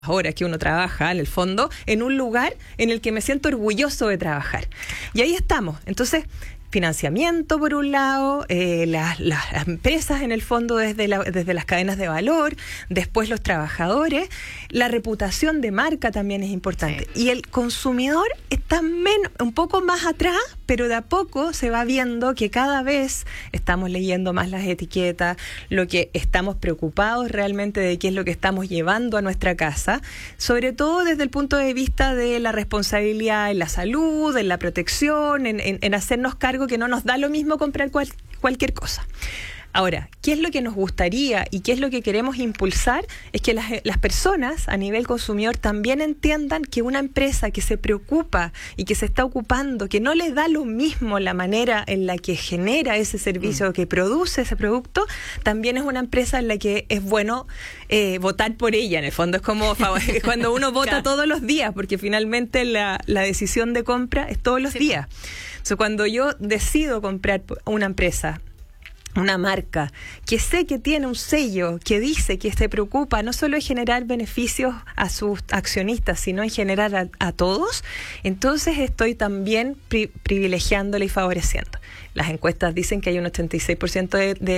ahora que uno trabaja, en el fondo, en un lugar en el que me siento orgulloso de trabajar. Y ahí estamos. Entonces, financiamiento por un lado, las empresas en el fondo desde las cadenas de valor, después los trabajadores, la reputación de marca también es importante. Sí. Y el consumidor está un poco más atrás, pero de a poco se va viendo que cada vez estamos leyendo más las etiquetas, lo que estamos preocupados realmente de qué es lo que estamos llevando a nuestra casa, sobre todo desde el punto de vista de la responsabilidad en la salud, en la protección, en hacernos cargo que no nos da lo mismo comprar cualquier cosa. Ahora, ¿qué es lo que nos gustaría y qué es lo que queremos impulsar? Es que las personas a nivel consumidor también entiendan que una empresa que se preocupa y que se está ocupando, que no les da lo mismo la manera en la que genera ese servicio, que produce ese producto, también es una empresa en la que es bueno votar por ella. En el fondo es como cuando uno vota claro. todos los días, porque finalmente la decisión de compra es todos los días. So, cuando yo decido comprar una empresa, una marca, que sé que tiene un sello que dice que se preocupa no solo en generar beneficios a sus accionistas, sino en generar a todos, entonces estoy también privilegiándola y favoreciendo. Las encuestas dicen que hay un 86%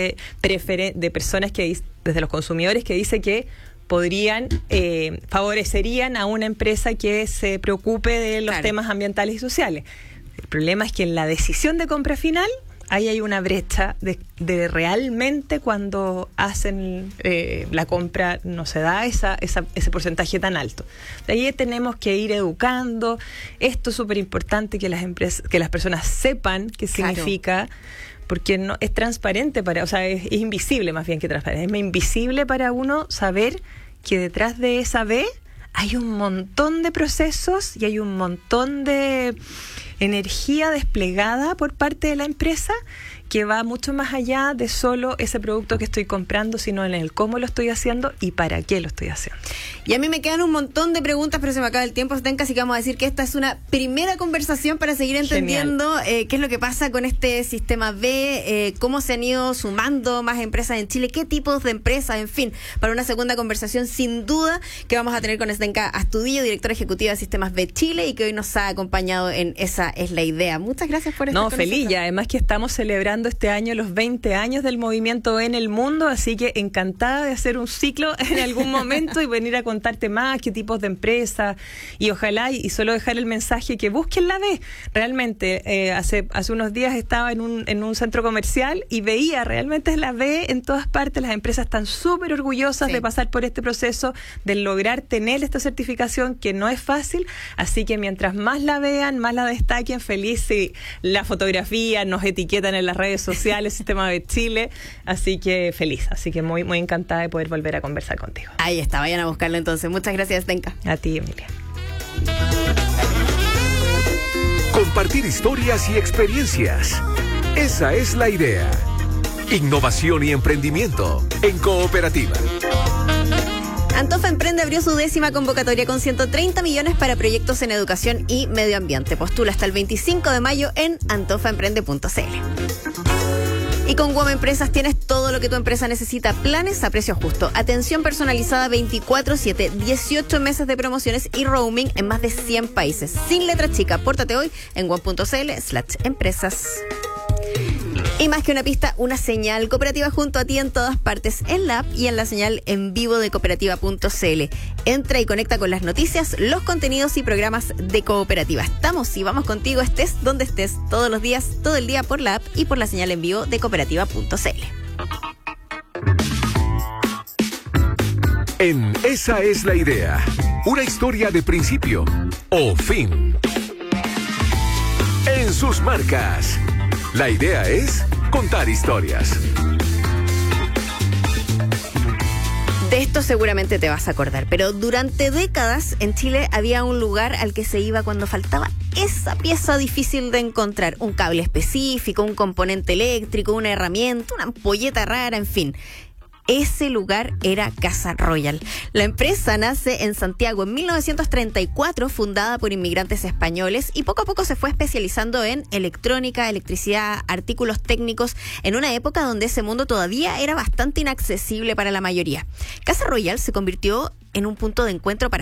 de personas desde los consumidores que dice que favorecerían a una empresa que se preocupe de los temas ambientales y sociales. El problema es que en la decisión de compra final ahí hay una brecha de realmente cuando hacen la compra no se da ese porcentaje tan alto. De ahí tenemos que ir educando. Esto es súper importante que las personas sepan qué significa, porque no es transparente es invisible más bien que transparente. Es invisible para uno saber que detrás de esa B hay un montón de procesos y hay un montón de energía desplegada por parte de la empresa que va mucho más allá de solo ese producto que estoy comprando, sino en el cómo lo estoy haciendo y para qué lo estoy haciendo. Y a mí me quedan un montón de preguntas, pero se me acaba el tiempo, Zdenka, así que vamos a decir que esta es una primera conversación para seguir entendiendo qué es lo que pasa con este sistema B, cómo se han ido sumando más empresas en Chile, qué tipos de empresas, en fin, para una segunda conversación sin duda que vamos a tener con Zdenka Astudillo, directora ejecutiva de Sistemas B Chile, y que hoy nos ha acompañado en Esa es la Idea. Muchas gracias por estar con feliz, nosotros. Y además que estamos celebrando este año los 20 años del movimiento en el mundo, así que encantada de hacer un ciclo en algún momento y venir a contarte más qué tipos de empresas, y ojalá y solo dejar el mensaje que busquen la B. Realmente hace unos días estaba en un centro comercial y veía realmente la B en todas partes. Las empresas están súper orgullosas de pasar por este proceso, de lograr tener esta certificación que no es fácil, así que mientras más la vean, más la destaquen, feliz si la fotografía nos etiquetan en las redes sociales, Sistema B Chile, así que feliz, así que muy, muy encantada de poder volver a conversar contigo. Ahí está, vayan a buscarlo entonces. Muchas gracias, Zdenka. A ti, Emilia. Compartir historias y experiencias. Esa es la idea. Innovación y emprendimiento en cooperativa. Antofa Emprende abrió su 10ª convocatoria con 130 millones para proyectos en educación y medio ambiente. Postula hasta el 25 de mayo en antofaemprende.cl. Y con WOM Empresas tienes todo lo que tu empresa necesita. Planes a precio justo, atención personalizada 24/7, 18 meses de promociones y roaming en más de 100 países. Sin letra chica, pórtate hoy en WOM.cl/empresas. Y más que una pista, una señal. Cooperativa junto a ti en todas partes, en la app y en la señal en vivo de cooperativa.cl. Entra y conecta con las noticias, los contenidos y programas de Cooperativa. Estamos y vamos contigo, estés donde estés, todos los días, todo el día por la app y por la señal en vivo de cooperativa.cl. En Esa es la Idea. Una historia de principio o fin. En sus marcas. La idea es contar historias. De esto seguramente te vas a acordar, pero durante décadas en Chile había un lugar al que se iba cuando faltaba esa pieza difícil de encontrar. Un cable específico, un componente eléctrico, una herramienta, una ampolleta rara, en fin. Ese lugar era Casa Royal. La empresa nace en Santiago en 1934, fundada por inmigrantes españoles, y poco a poco se fue especializando en electrónica, electricidad, artículos técnicos, en una época donde ese mundo todavía era bastante inaccesible para la mayoría. Casa Royal se convirtió en un punto de encuentro para